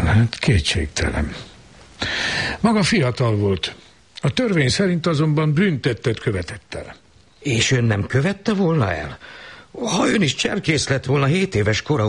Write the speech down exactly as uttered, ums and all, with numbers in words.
Hát kétségtelen. Maga fiatal volt. A törvény szerint azonban bűntettet követett el. És ön nem követte volna el? Ha ön is cserkész lett volna hét éves kora